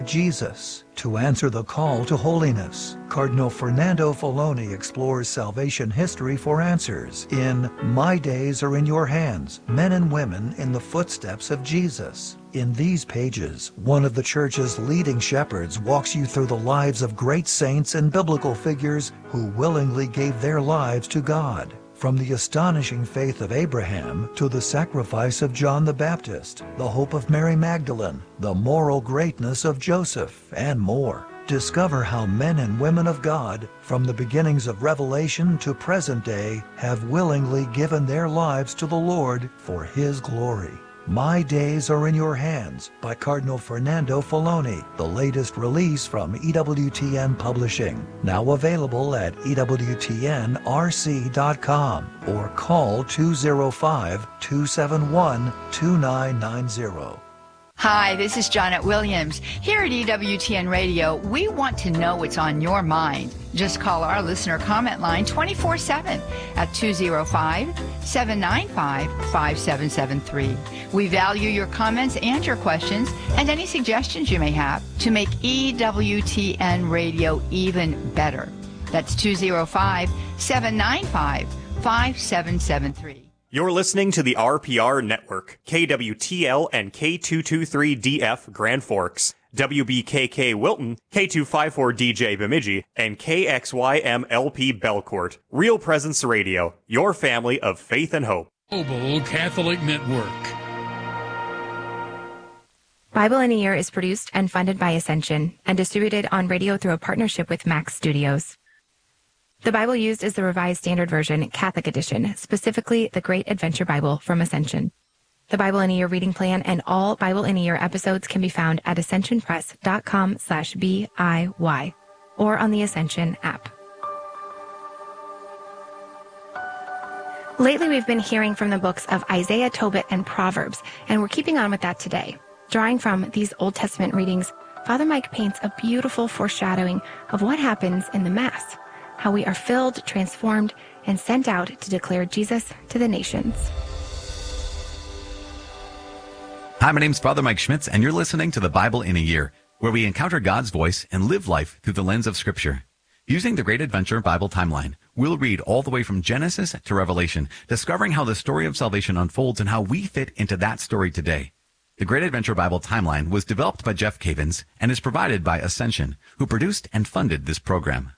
Jesus. To answer the call to holiness, Cardinal Fernando Filoni explores salvation history for answers in My Days Are in Your Hands, Men and Women in the Footsteps of Jesus. In these pages, one of the Church's leading shepherds walks you through the lives of great saints and biblical figures who willingly gave their lives to God. From the astonishing faith of Abraham to the sacrifice of John the Baptist, the hope of Mary Magdalene, the moral greatness of Joseph, and more. Discover how men and women of God, from the beginnings of Revelation to present day, have willingly given their lives to the Lord for His glory. My Days Are in Your Hands by Cardinal Fernando Filoni, the latest release from EWTN Publishing. Now available at EWTNRC.com or call 205-271-2990. Hi, this is Janet Williams. Here at EWTN Radio, we want to know what's on your mind. Just call our listener comment line 24/7 at 205-795-5773. We value your comments and your questions and any suggestions you may have to make EWTN Radio even better. That's 205-795-5773. You're listening to the RPR Network, KWTL and K223DF Grand Forks, WBKK Wilton, K254DJ Bemidji, and KXYMLP Belcourt. Real Presence Radio, your family of faith and hope. Global Catholic Network. Bible in a Year is produced and funded by Ascension and distributed on radio through a partnership with Max Studios. The Bible used is the Revised Standard Version, Catholic Edition, specifically the Great Adventure Bible from Ascension. The Bible in a Year reading plan and all Bible in a Year episodes can be found at ascensionpress.com/BIY or on the Ascension app. Lately, we've been hearing from the books of Isaiah, Tobit, and Proverbs, and we're keeping on with that today. Drawing from these Old Testament readings, Father Mike paints a beautiful foreshadowing of what happens in the Mass, how we are filled, transformed, and sent out to declare Jesus to the nations. Hi, my name's Father Mike Schmitz, and you're listening to the Bible in a Year, where we encounter God's voice and live life through the lens of Scripture. Using the Great Adventure Bible timeline, we'll read all the way from Genesis to Revelation, discovering how the story of salvation unfolds and how we fit into that story today. The Great Adventure Bible timeline was developed by Jeff Cavins and is provided by Ascension, who produced and funded this program.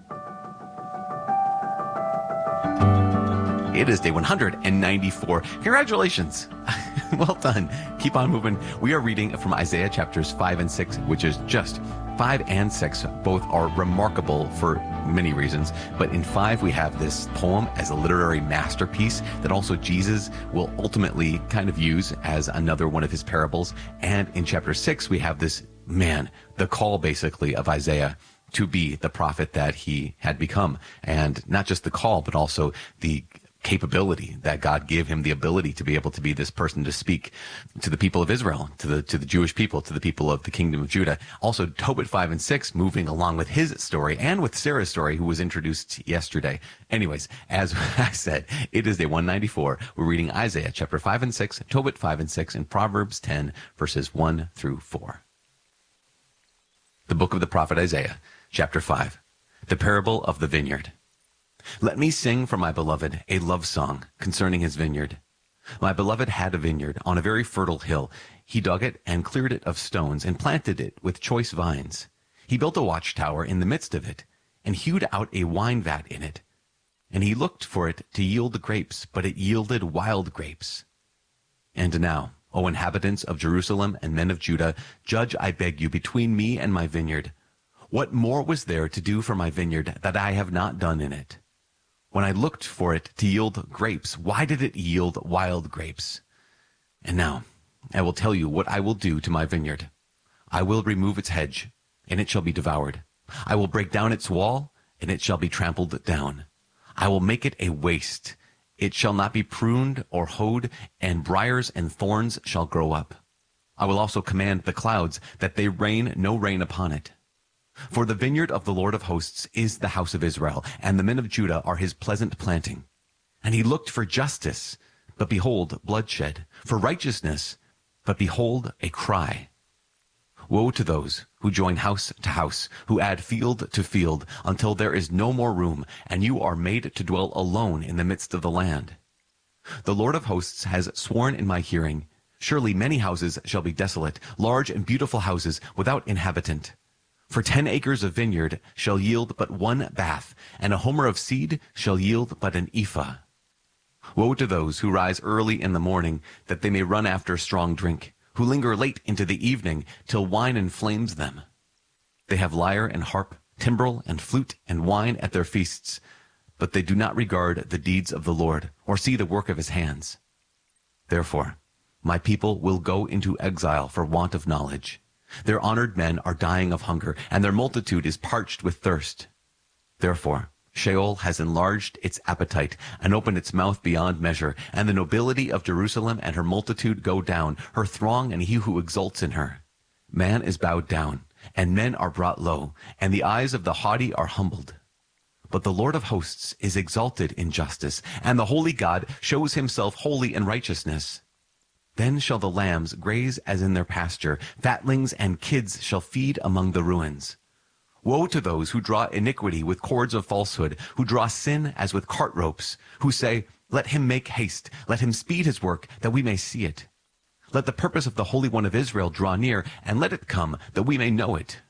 It is day 194. Congratulations. Well done. Keep on moving. We are reading from Isaiah chapters 5 and 6, which is just 5 and 6. Both are remarkable for many reasons. But in 5, we have this poem as a literary masterpiece that also Jesus will ultimately kind of use as another one of his parables. And in chapter 6, we have this, the call basically of Isaiah to be the prophet that he had become. And not just the call, but also the capability that God gave him, the ability to be able to be this person to speak to the people of Israel, to the Jewish people, to the people of the kingdom of Judah. Also, Tobit 5 and 6 moving along with his story and with Sarah's story, who was introduced yesterday. Anyways, as I said, it is day 194. We're reading Isaiah chapter 5 and 6, Tobit 5 and 6, and Proverbs 10, verses 1 through 4. The book of the prophet Isaiah, chapter 5, the parable of the vineyard. Let me sing for my beloved a love song concerning his vineyard. My beloved had a vineyard on a very fertile hill. He dug it and cleared it of stones and planted it with choice vines. He built a watchtower in the midst of it and hewed out a wine vat in it. And he looked for it to yield grapes, but it yielded wild grapes. And now, O inhabitants of Jerusalem and men of Judah, judge, I beg you, between me and my vineyard. What more was there to do for my vineyard that I have not done in it? When I looked for it to yield grapes, why did it yield wild grapes? And now I will tell you what I will do to my vineyard. I will remove its hedge, and it shall be devoured. I will break down its wall, and it shall be trampled down. I will make it a waste. It shall not be pruned or hoed, and briars and thorns shall grow up. I will also command the clouds that they rain no rain upon it. For the vineyard of the Lord of hosts is the house of Israel, and the men of Judah are his pleasant planting. And he looked for justice, but behold, bloodshed, for righteousness, but behold, a cry. Woe to those who join house to house, who add field to field, until there is no more room, and you are made to dwell alone in the midst of the land. The Lord of hosts has sworn in my hearing, surely many houses shall be desolate, large and beautiful houses without inhabitant. For 10 acres of vineyard shall yield but 1 bath, and a homer of seed shall yield but an ephah. Woe to those who rise early in the morning, that they may run after strong drink, who linger late into the evening, till wine inflames them. They have lyre and harp, timbrel and flute and wine at their feasts, but they do not regard the deeds of the Lord, or see the work of his hands. Therefore, my people will go into exile for want of knowledge. Their honored men are dying of hunger, and their multitude is parched with thirst. Therefore, Sheol has enlarged its appetite and opened its mouth beyond measure, and the nobility of Jerusalem and her multitude go down, her throng and he who exults in her. Man is bowed down, and men are brought low, and the eyes of the haughty are humbled. But the Lord of hosts is exalted in justice, and the holy God shows himself holy in righteousness. Then shall the lambs graze as in their pasture, fatlings and kids shall feed among the ruins. Woe to those who draw iniquity with cords of falsehood, who draw sin as with cart ropes, who say, let him make haste, let him speed his work, that we may see it. Let the purpose of the Holy One of Israel draw near, and let it come, that we may know it.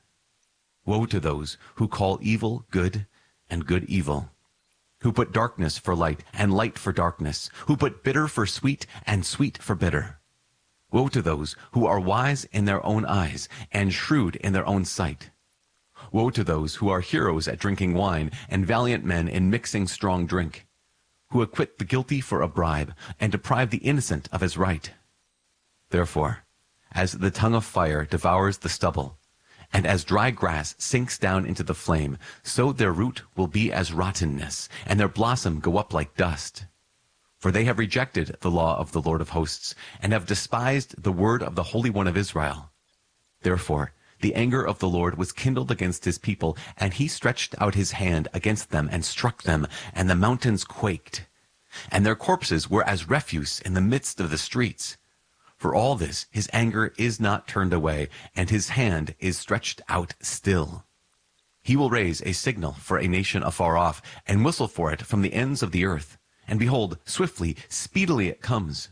Woe to those who call evil good, and good evil, who put darkness for light and light for darkness, who put bitter for sweet and sweet for bitter. Woe to those who are wise in their own eyes and shrewd in their own sight. Woe to those who are heroes at drinking wine and valiant men in mixing strong drink, who acquit the guilty for a bribe and deprive the innocent of his right. Therefore, as the tongue of fire devours the stubble, and as dry grass sinks down into the flame, so their root will be as rottenness, and their blossom go up like dust. For they have rejected the law of the Lord of hosts, and have despised the word of the Holy One of Israel. Therefore, the anger of the Lord was kindled against his people, and he stretched out his hand against them and struck them, and the mountains quaked. And their corpses were as refuse in the midst of the streets. For all this, his anger is not turned away, and his hand is stretched out still. He will raise a signal for a nation afar off, and whistle for it from the ends of the earth. And behold, swiftly, speedily it comes.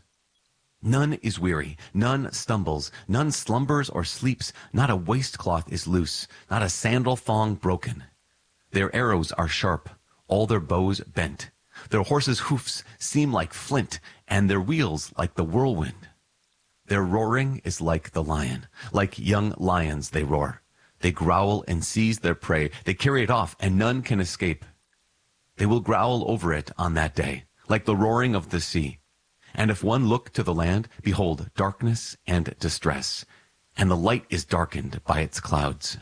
None is weary, none stumbles, none slumbers or sleeps, not a waistcloth is loose, not a sandal thong broken. Their arrows are sharp, all their bows bent. Their horses' hoofs seem like flint, and their wheels like the whirlwind. Their roaring is like the lion. Like young lions they roar. They growl and seize their prey. They carry it off, and none can escape. They will growl over it on that day, like the roaring of the sea. And if one look to the land, behold, darkness and distress, and the light is darkened by its clouds.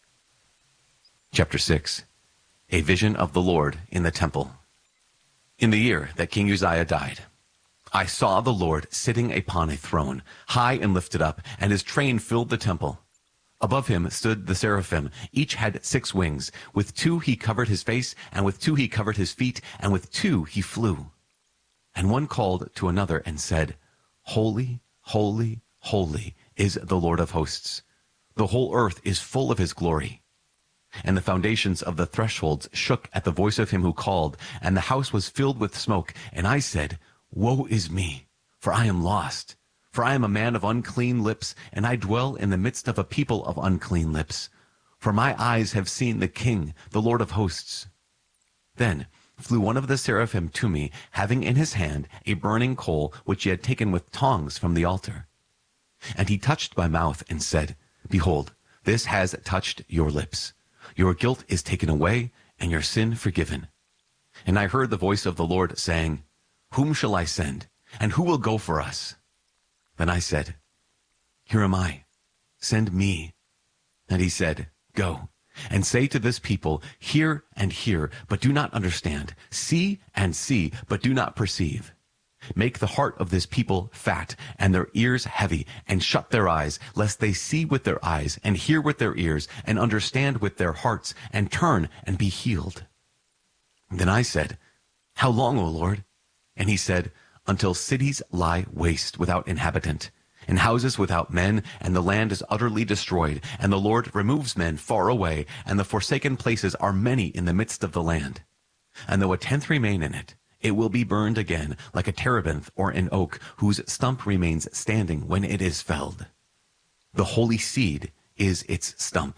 Chapter 6. A vision of the Lord in the temple. In the year that King Uzziah died, I saw the Lord sitting upon a throne, high and lifted up, and his train filled the temple. Above him stood the seraphim. Each had 6 wings. With 2 he covered his face, and with 2 he covered his feet, and with 2 he flew. And one called to another and said, Holy, holy, holy is the Lord of hosts. The whole earth is full of his glory. And the foundations of the thresholds shook at the voice of him who called, and the house was filled with smoke. And I said, Woe is me, for I am lost. For I am a man of unclean lips, and I dwell in the midst of a people of unclean lips. For my eyes have seen the King, the Lord of hosts. Then flew one of the seraphim to me, having in his hand a burning coal, which he had taken with tongs from the altar. And he touched my mouth and said, Behold, this has touched your lips. Your guilt is taken away, and your sin forgiven. And I heard the voice of the Lord saying, Whom shall I send, and who will go for us? Then I said, Here am I, send me. And he said, Go, and say to this people, Hear and hear, but do not understand. See and see, but do not perceive. Make the heart of this people fat, and their ears heavy, and shut their eyes, lest they see with their eyes, and hear with their ears, and understand with their hearts, and turn and be healed. Then I said, How long, O Lord? And he said, Until cities lie waste without inhabitant, and houses without men, and the land is utterly destroyed, and the Lord removes men far away, and the forsaken places are many in the midst of the land. And though a tenth remain in it, it will be burned again, like a terebinth or an oak, whose stump remains standing when it is felled. The holy seed is its stump.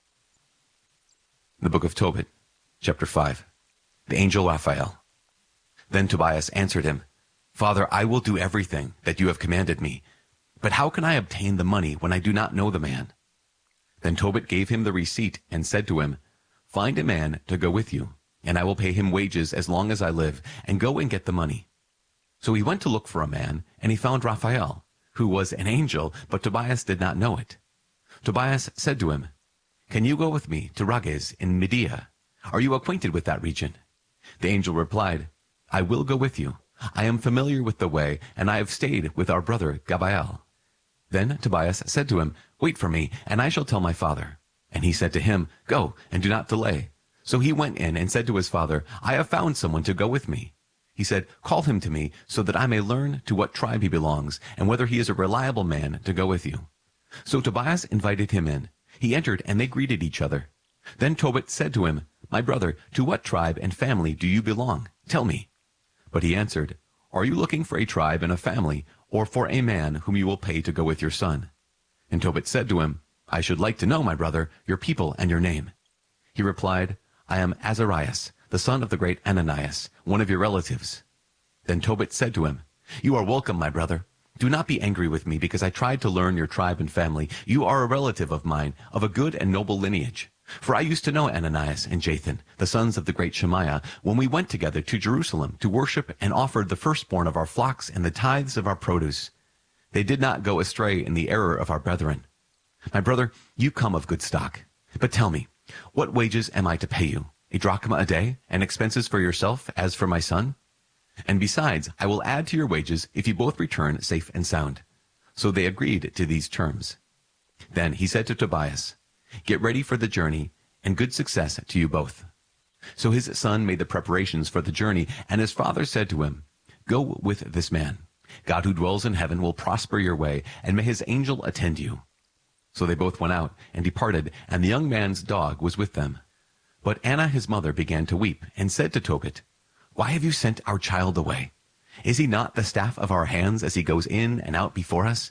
The book of Tobit, chapter 5. The angel Raphael. Then Tobias answered him, Father, I will do everything that you have commanded me, but how can I obtain the money when I do not know the man? Then Tobit gave him the receipt and said to him, Find a man to go with you, and I will pay him wages as long as I live, and go and get the money. So he went to look for a man, and he found Raphael, who was an angel, but Tobias did not know it. Tobias said to him, Can you go with me to Rages in Media? Are you acquainted with that region? The angel replied, I will go with you. I am familiar with the way, and I have stayed with our brother Gabael. Then Tobias said to him, Wait for me, and I shall tell my father. And he said to him, Go, and do not delay. So he went in and said to his father, I have found someone to go with me. He said, Call him to me, so that I may learn to what tribe he belongs, and whether he is a reliable man to go with you. So Tobias invited him in. He entered, and they greeted each other. Then Tobit said to him, My brother, to what tribe and family do you belong? Tell me. But he answered, Are you looking for a tribe and a family, or for a man whom you will pay to go with your son? And Tobit said to him, I should like to know, my brother, your people and your name. He replied, I am Azarias, the son of the great Ananias, one of your relatives. Then Tobit said to him, You are welcome, my brother. Do not be angry with me, because I tried to learn your tribe and family. You are a relative of mine, of a good and noble lineage. For I used to know Ananias and Jathan, the sons of the great Shemaiah, when we went together to Jerusalem to worship and offered the firstborn of our flocks and the tithes of our produce. They did not go astray in the error of our brethren. My brother, you come of good stock. But tell me, what wages am I to pay you? A drachma a day, and expenses for yourself as for my son? And besides, I will add to your wages if you both return safe and sound. So they agreed to these terms. Then he said to Tobias, Get ready for the journey, and good success to you both. So his son made the preparations for the journey, and his father said to him, Go with this man. God who dwells in heaven will prosper your way, and may his angel attend you. So they both went out and departed, and the young man's dog was with them. But Anna his mother began to weep, and said to Tobit, Why have you sent our child away? Is he not the staff of our hands as he goes in and out before us?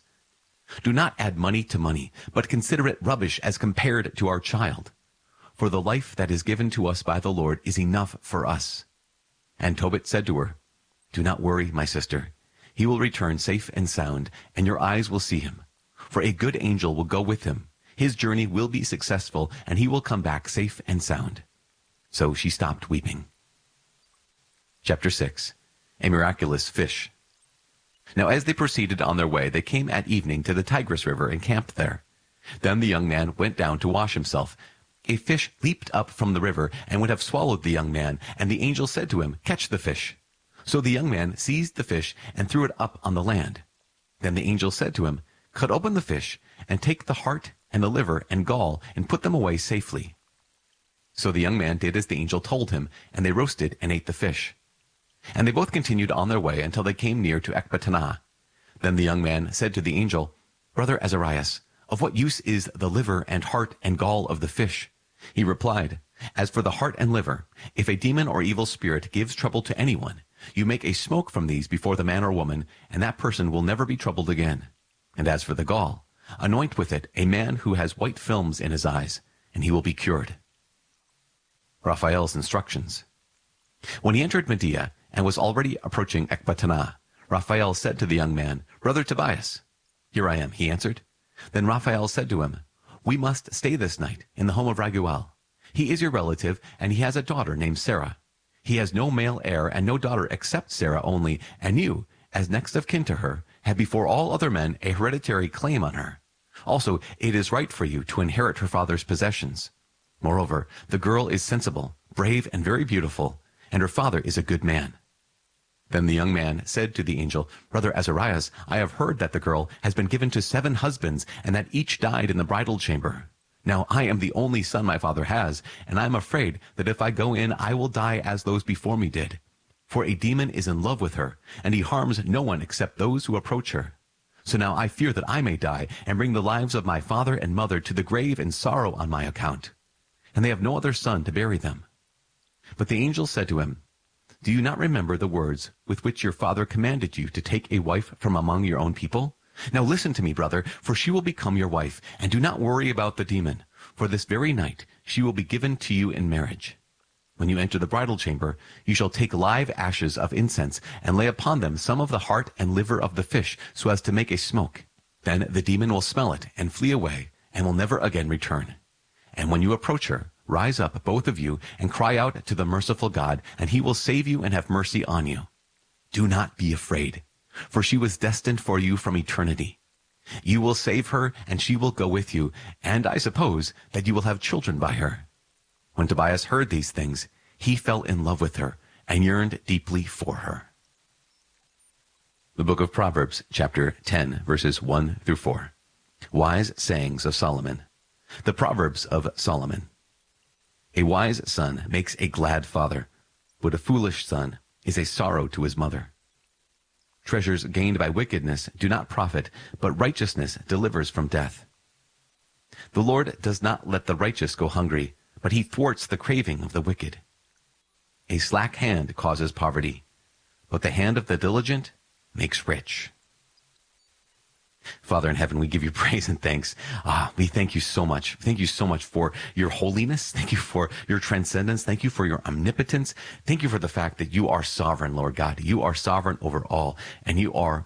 Do not add money to money, but consider it rubbish as compared to our child. For the life that is given to us by the Lord is enough for us. And Tobit said to her, Do not worry, my sister. He will return safe and sound, and your eyes will see him. For a good angel will go with him. His journey will be successful, and he will come back safe and sound. So she stopped weeping. Chapter 6. A Miraculous Fish. Now as they proceeded on their way, they came at evening to the Tigris River and camped there. Then the young man went down to wash himself. A fish leaped up from the river and would have swallowed the young man, and the angel said to him, Catch the fish. So the young man seized the fish and threw it up on the land. Then the angel said to him, Cut open the fish, and take the heart and the liver and gall, and put them away safely. So the young man did as the angel told him, and they roasted and ate the fish. And they both continued on their way until they came near to Ecbatana. Then the young man said to the angel, Brother Azarias, of what use is the liver and heart and gall of the fish? He replied, As for the heart and liver, if a demon or evil spirit gives trouble to anyone, you make a smoke from these before the man or woman, and that person will never be troubled again. And as for the gall, anoint with it a man who has white films in his eyes, and he will be cured. Raphael's instructions. When he entered Media and was already approaching Ecbatana, Raphael said to the young man, Brother Tobias. Here I am, he answered. Then Raphael said to him, We must stay this night in the home of Raguel. He is your relative, and he has a daughter named Sarah. He has no male heir and no daughter except Sarah only, and you, as next of kin to her, have before all other men a hereditary claim on her. Also, it is right for you to inherit her father's possessions. Moreover, the girl is sensible, brave, and very beautiful, and her father is a good man. Then the young man said to the angel, Brother Azarias, I have heard that the girl has been given to 7 husbands, and that each died in the bridal chamber. Now I am the only son my father has, and I am afraid that if I go in, I will die as those before me did. For a demon is in love with her, and he harms no one except those who approach her. So now I fear that I may die and bring the lives of my father and mother to the grave in sorrow on my account. And they have no other son to bury them. But the angel said to him, Do you not remember the words with which your father commanded you to take a wife from among your own people? Now listen to me, brother, for she will become your wife, and do not worry about the demon, for this very night she will be given to you in marriage. When you enter the bridal chamber, you shall take live ashes of incense and lay upon them some of the heart and liver of the fish, so as to make a smoke. Then the demon will smell it and flee away, and will never again return. And when you approach her, rise up, both of you, and cry out to the merciful God, and he will save you and have mercy on you. Do not be afraid, for she was destined for you from eternity. You will save her, and she will go with you, and I suppose that you will have children by her. When Tobias heard these things, he fell in love with her and yearned deeply for her. The book of Proverbs, chapter 10, verses 1 through 4. Wise sayings of Solomon. The Proverbs of Solomon. A wise son makes a glad father, but a foolish son is a sorrow to his mother. Treasures gained by wickedness do not profit, but righteousness delivers from death. The Lord does not let the righteous go hungry, but he thwarts the craving of the wicked. A slack hand causes poverty, but the hand of the diligent makes rich. Father in heaven, we give you praise and thanks. We thank you so much. Thank you so much for your holiness. Thank you for your transcendence. Thank you for your omnipotence. Thank you for the fact that you are sovereign, Lord God. You are sovereign over all, and you are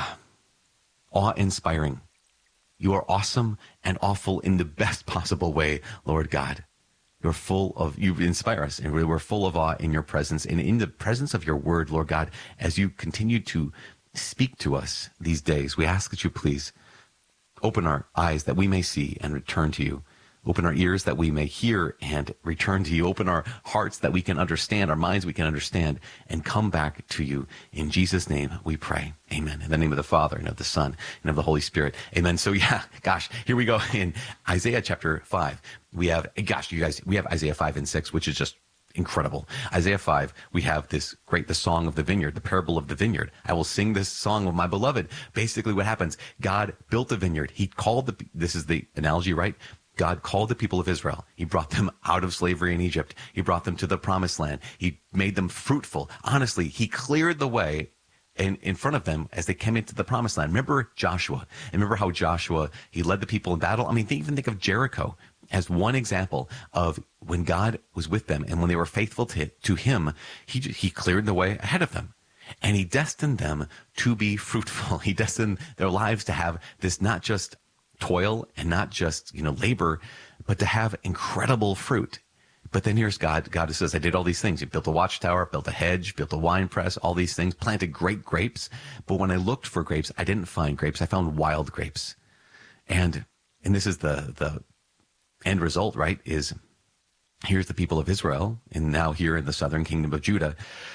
awe-inspiring. You are awesome and awful in the best possible way, Lord God. You inspire us, and we're full of awe in your presence and in the presence of your word, Lord God, as you continue to speak to us these days. We ask that you please open our eyes that we may see and return to you. Open our ears that we may hear and return to you. Open our hearts that we can understand, our minds we can understand, and come back to you. In Jesus' name we pray. Amen. In the name of the Father, and of the Son, and of the Holy Spirit. Amen. So here we go in Isaiah chapter 5. We have Isaiah 5 and 6, which is just incredible. Isaiah 5, we have the song of the vineyard, the parable of the vineyard. I will sing this song of my beloved. Basically what happens, God built a vineyard. He called this is the analogy, right? God called the people of Israel. He brought them out of slavery in Egypt. He brought them to the promised land. He made them fruitful. Honestly, he cleared the way in front of them as they came into the promised land. Remember Joshua. And remember how Joshua, he led the people in battle. I mean, even think of Jericho as one example of when God was with them and when they were faithful to him, he cleared the way ahead of them. And he destined them to be fruitful. He destined their lives to have this not just toil and not just, labor, but to have incredible fruit. But then here's God. God says, I did all these things. He built a watchtower, built a hedge, built a wine press, all these things, planted great grapes. But when I looked for grapes, I didn't find grapes. I found wild grapes. And this is the end result, right? Is here's the people of Israel, and now here in the southern kingdom of Judah,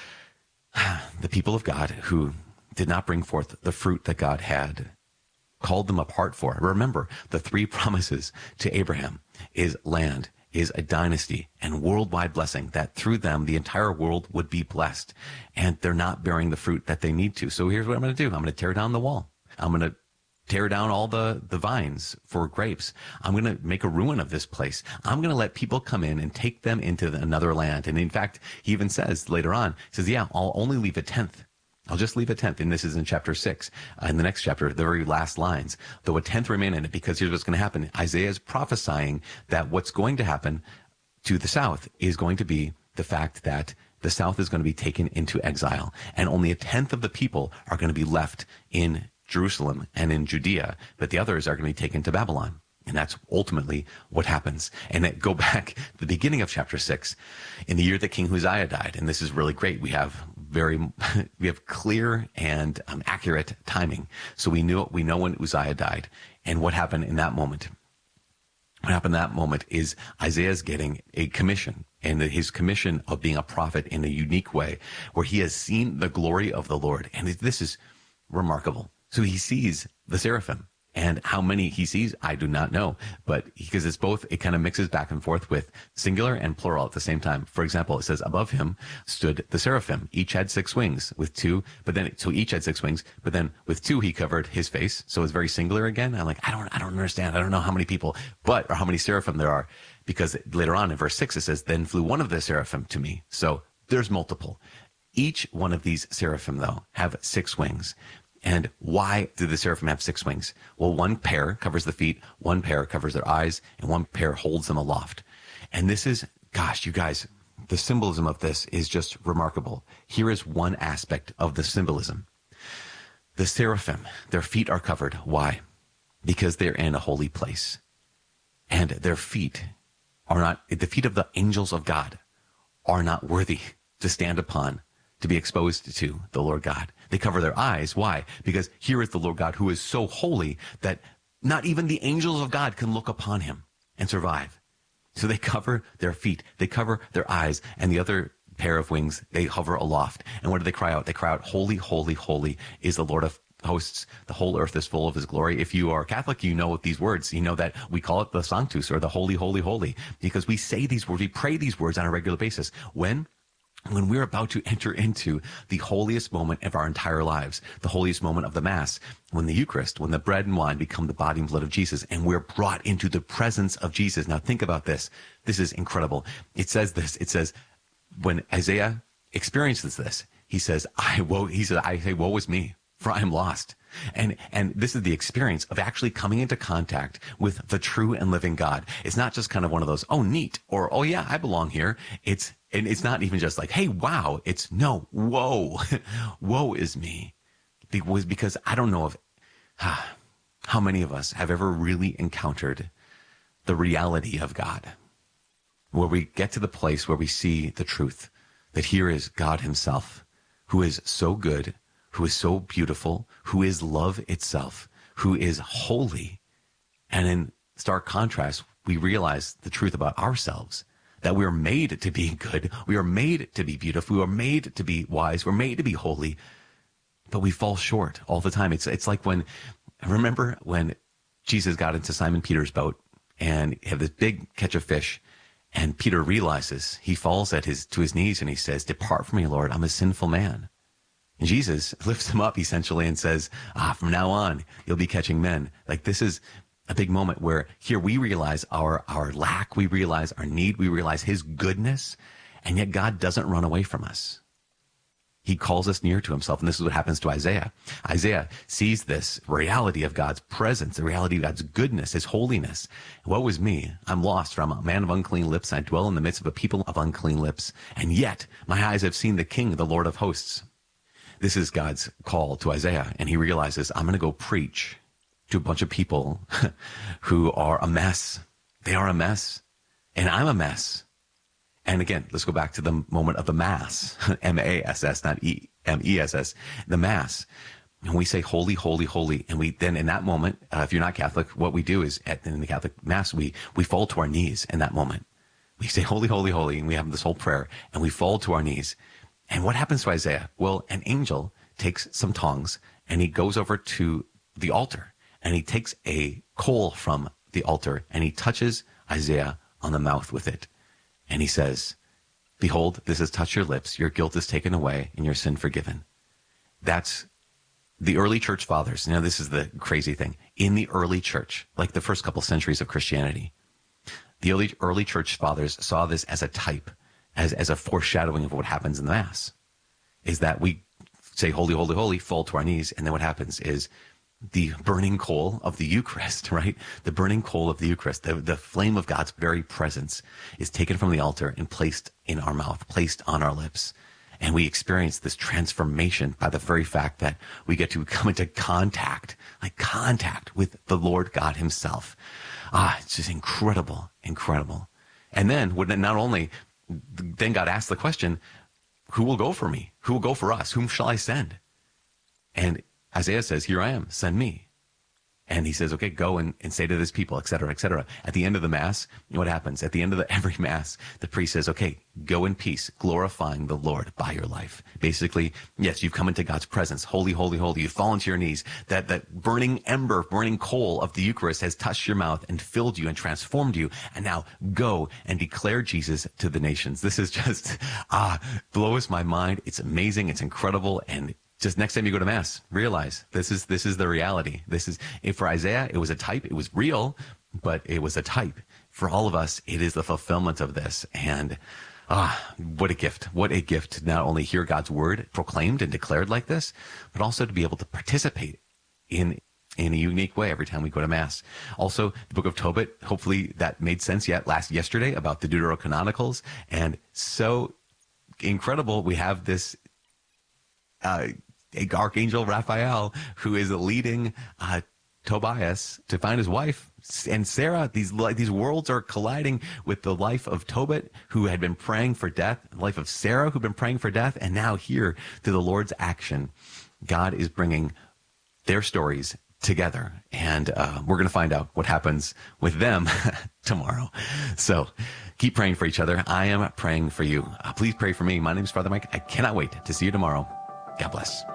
the people of God who did not bring forth the fruit that God had called them apart for. Remember, the three promises to Abraham is land, is a dynasty, and worldwide blessing, that through them the entire world would be blessed. And they're not bearing the fruit that they need to. So here's what I'm going to do. I'm going to tear down the wall. I'm going to tear down all the vines for grapes. I'm going to make a ruin of this place. I'm going to let people come in and take them into another land. And in fact, he even says later on, he says, I'll only leave a tenth. I'll just leave a tenth. And this is in chapter 6. In the next chapter, the very last lines, though a tenth remain in it, because here's what's going to happen. Isaiah is prophesying that what's going to happen to the south is going to be the fact that the south is going to be taken into exile. And only a tenth of the people are going to be left in Jerusalem and in Judea, but the others are going to be taken to Babylon. And that's ultimately what happens. And go back to the beginning of chapter 6, in the year that King Uzziah died. And this is really great. We have clear and accurate timing. So we know when Uzziah died and what happened in that moment. What happened in that moment is Isaiah's getting a commission, and his commission of being a prophet in a unique way, where he has seen the glory of the Lord. And this is remarkable. So he sees the seraphim, And how many he sees, I do not know. But because it's both, it kind of mixes back and forth with singular and plural at the same time. For example, it says, above him stood the seraphim. Each had 6 wings with 2, so each had 6 wings, but then with 2 he covered his face. So it's very singular again. I'm like, I don't understand. I don't know how many people, or how many seraphim there are. Because later on in verse 6, it says, then flew one of the seraphim to me. So there's multiple. Each one of these seraphim, though, have 6 wings. And why do the seraphim have 6 wings? Well, 1 pair covers the feet, 1 pair covers their eyes, and 1 pair holds them aloft. And this is, gosh, you guys, the symbolism of this is just remarkable. Here is one aspect of the symbolism. The seraphim, their feet are covered. Why? Because they're in a holy place. And their feet are not, the feet of the angels of God are not worthy to stand upon, to be exposed to the Lord God. They cover their eyes. Why? Because here is the Lord God who is so holy that not even the angels of God can look upon him and survive. So they cover their feet, they cover their eyes, and the other pair of wings, they hover aloft. And what do they cry out? They cry out, holy, holy, holy is the Lord of hosts. The whole earth is full of his glory. If you are Catholic, you know these words. You know that we call it the Sanctus, or the holy, holy, holy, because we say these words, we pray these words on a regular basis. When we're about to enter into the holiest moment of our entire lives, the holiest moment of the Mass, when the Eucharist, when the bread and wine become the body and blood of Jesus, and we're brought into the presence of Jesus. Now think about this. This is incredible. It says this. It says, when Isaiah experiences this, he says, I say, woe is me, for I am lost. And this is the experience of actually coming into contact with the true and living God. It's not just kind of one of those, oh, neat, or, oh yeah, I belong here. And it's not even just like, hey, wow. It's no, whoa, woe is me. Because I don't know how many of us have ever really encountered the reality of God, where we get to the place where we see the truth, that here is God himself, who is so good, who is so beautiful, who is love itself, who is holy. And in stark contrast, we realize the truth about ourselves, that we are made to be good. We are made to be beautiful. We are made to be wise. We're made to be holy, but we fall short all the time. It's like remember when Jesus got into Simon Peter's boat and he had this big catch of fish, and Peter realizes, he falls to his knees and he says, depart from me, Lord, I'm a sinful man. And Jesus lifts him up essentially and says, from now on, you'll be catching men. Like, this is a big moment where here we realize our lack, we realize our need, we realize his goodness, and yet God doesn't run away from us. He calls us near to himself, and this is what happens to Isaiah. Isaiah sees this reality of God's presence, the reality of God's goodness, his holiness. Woe is me, I'm lost, for I'm a man of unclean lips, and I dwell in the midst of a people of unclean lips, and yet my eyes have seen the King, the Lord of hosts. This is God's call to Isaiah, and he realizes, I'm going to go preach to a bunch of people who are a mess. They are a mess, and I'm a mess. And again, let's go back to the moment of the Mass, M-A-S-S, not E-M-E-S-S, the Mass. And we say, holy, holy, holy. And we then in that moment, if you're not Catholic, what we do is in the Catholic Mass, we fall to our knees in that moment. We say, holy, holy, holy, and we have this whole prayer, and we fall to our knees. And what happens to Isaiah? Well, an angel takes some tongs, and he goes over to the altar, and he takes a coal from the altar, and he touches Isaiah on the mouth with it. And he says, behold, this has touched your lips. Your guilt is taken away and your sin forgiven. That's the early church fathers. Now, this is the crazy thing. In the early church, like the first couple centuries of Christianity, the early church fathers saw this as a type, as a foreshadowing of what happens in the Mass, is that we say, holy, holy, holy, fall to our knees. And then what happens is the burning coal of the Eucharist, right? The burning coal of the Eucharist, the flame of God's very presence is taken from the altar and placed in our mouth, placed on our lips. And we experience this transformation by the very fact that we get to come into contact with the Lord God himself. It's just incredible, incredible. And then then God asked the question, who will go for me? Who will go for us? Whom shall I send? And Isaiah says, here I am, send me. And he says, okay, go and say to this people, et cetera, et cetera. At the end of the Mass, what happens? At the end of every Mass, the priest says, okay, go in peace, glorifying the Lord by your life. Basically, yes, you've come into God's presence. Holy, holy, holy. You've fallen to your knees. That burning ember, burning coal of the Eucharist has touched your mouth and filled you and transformed you. And now go and declare Jesus to the nations. This is just, blows my mind. It's amazing. It's incredible. And just next time you go to Mass, realize this is the reality. For Isaiah, it was a type. It was real, but it was a type. For all of us, it is the fulfillment of this. And what a gift. What a gift to not only hear God's word proclaimed and declared like this, but also to be able to participate in a unique way every time we go to Mass. Also, the book of Tobit, hopefully that made sense yesterday about the Deuterocanonicals. And so incredible, we have this Archangel Raphael who is leading Tobias to find his wife. And Sarah, these worlds are colliding with the life of Tobit, who had been praying for death, the life of Sarah, who'd been praying for death, and now here, through the Lord's action, God is bringing their stories together. And we're going to find out what happens with them tomorrow. So keep praying for each other. I am praying for you. Please pray for me. My name is Father Mike. I cannot wait to see you tomorrow. God bless.